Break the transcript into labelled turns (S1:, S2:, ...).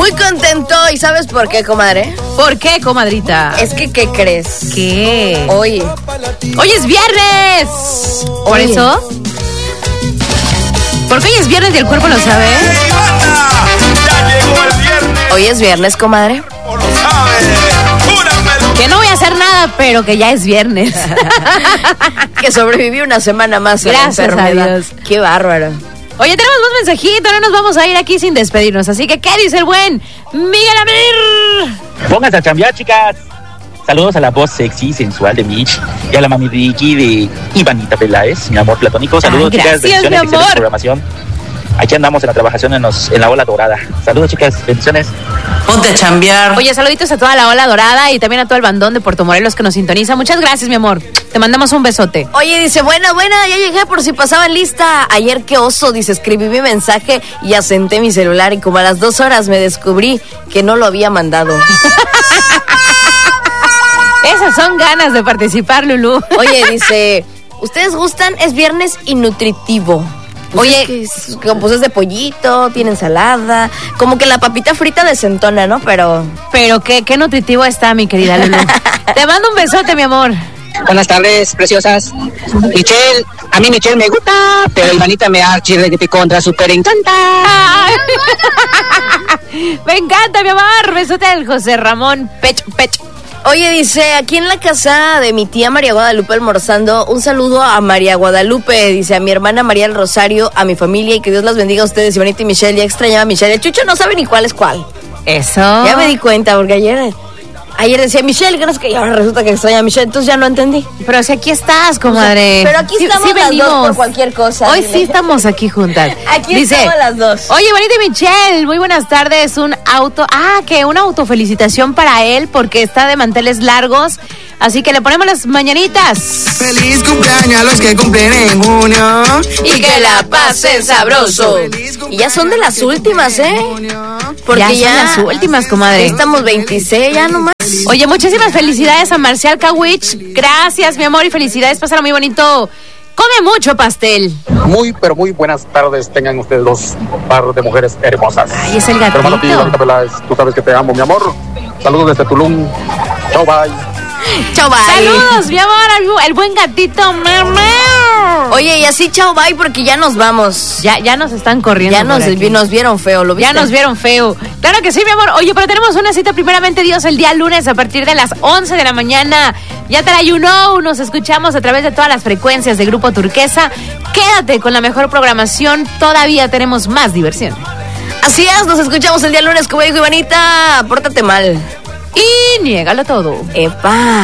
S1: Muy contento, ¿y sabes por qué, comadre?
S2: ¿Por qué, comadrita?
S1: Es que, ¿qué crees?
S2: ¿Qué?
S1: Hoy
S2: es viernes. ¿Por
S1: Oye.
S2: eso? Porque hoy es viernes y el cuerpo lo sabe.
S3: Ya llegó el viernes,
S1: Hoy es viernes, comadre.
S3: o lo sabe. Júramelo.
S2: Que no voy a hacer nada, pero que ya es viernes.
S1: Que sobreviví una semana más a la
S2: Gracias a
S1: enfermedad.
S2: Dios.
S1: Qué bárbaro.
S2: Oye, tenemos más mensajitos, no nos vamos a ir aquí sin despedirnos. Así que, ¿qué dice el buen Miguel Amir?
S4: Pónganse a chambear, chicas. Saludos a la voz sexy, sensual de Mitch y a la mami Ricky de Ivanita Peláez, mi amor platónico. Saludos,
S2: Ay,
S4: chicas.
S2: gracias,
S4: Bendiciones,
S2: mi
S4: excelente
S2: amor.
S4: programación. Aquí andamos en la trabajación en la ola dorada. Saludos, chicas. Bendiciones.
S5: Ponte a chambear.
S2: Oye, saluditos a toda la ola dorada y también a todo el bandón de Puerto Morelos que nos sintoniza. Muchas gracias, mi amor. Te mandamos un besote.
S1: Oye, dice, buena, ya llegué por si pasaban lista. Ayer, qué oso, dice, escribí mi mensaje y asenté mi celular y como a las 2 horas me descubrí que no lo había mandado.
S2: Esas son ganas de participar, Lulú.
S1: Oye, dice, ¿ustedes gustan? Es viernes y nutritivo. Pues
S2: Oye,
S1: pues es de pollito, tiene ensalada, como que la papita frita desentona, ¿no? Pero
S2: qué nutritivo está, mi querida Lulú. Te mando un besote, mi amor.
S6: Buenas tardes, preciosas. Michelle, a mí Michelle me gusta, pero Ivanita me archirreguete contra súper encanta.
S2: Ay. Me encanta, mi amor. Besote del José Ramón. Pecho.
S1: oye, dice, aquí en la casa de mi tía María Guadalupe almorzando, un saludo a María Guadalupe, dice, a mi hermana María del Rosario, a mi familia y que Dios las bendiga a ustedes, Ivanita y Michelle. Ya extrañaba a Michelle. El Chucho no sabe ni cuál es cuál.
S2: Eso.
S1: Ya me di cuenta porque ayer decía Michelle, que no sé qué, y ahora resulta que extraña a Michelle, entonces ya no entendí.
S2: Pero si aquí estás, comadre.
S1: Pero aquí estamos las dos por cualquier cosa.
S2: Hoy
S1: dile.
S2: sí estamos aquí juntas.
S1: Aquí
S2: Dice,
S1: estamos las dos.
S2: Oye, Bonita y Michelle, muy buenas tardes. Una autofelicitación para él porque está de manteles largos. Así que le ponemos las mañanitas.
S7: Feliz cumpleaños a los que cumplen en junio.
S1: Y que la pasen sabroso. Y ya son de las últimas, ¿eh? Porque
S2: ya son las últimas, comadre.
S1: Estamos 26, ya nomás.
S2: Oye, muchísimas felicidades a Marcial Kawich. Gracias, mi amor, y felicidades. Pásalo muy bonito. Come mucho pastel.
S8: Muy, pero muy buenas tardes tengan ustedes dos par de mujeres hermosas.
S2: Ay, es el gatito.
S8: Hermano tío, Ivanita Peláez, tú sabes que te amo, mi amor. Saludos desde Tulum. Chao, bye.
S1: Chao, bye.
S2: Saludos, mi amor, el buen gatito. Mamá.
S1: Oye, y así chao, bye, porque ya nos vamos.
S2: Ya nos están corriendo.
S1: Ya
S2: por aquí.
S1: nos vieron feo, ¿lo viste?
S2: Ya nos vieron feo. Claro que sí, mi amor. Oye, pero tenemos una cita primeramente Dios el día lunes a partir de las 11 de la mañana. Ya trae nos escuchamos a través de todas las frecuencias de Grupo Turquesa. Quédate con la mejor programación. Todavía tenemos más diversión.
S1: Así es, nos escuchamos el día lunes, como dijo Ivanita. Pórtate mal.
S2: Y niégalo todo.
S1: Epa.